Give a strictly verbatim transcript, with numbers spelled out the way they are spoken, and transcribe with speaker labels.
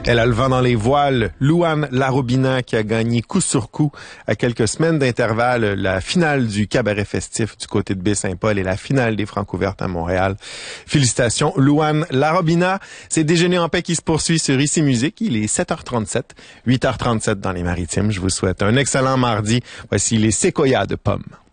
Speaker 1: Elle a le vent dans les voiles. Louane Larobina qui a gagné coup sur coup à quelques semaines d'intervalle la finale du cabaret festif du côté de Baie-Saint-Paul et la finale des Francouvertes à Montréal. Félicitations Louane Larobina. C'est Déjeuner en paix qui se poursuit sur Ici Musique. Il est sept heures trente-sept, huit heures trente-sept dans les Maritimes. Je vous souhaite un excellent mardi. Voici les séquoias de pommes.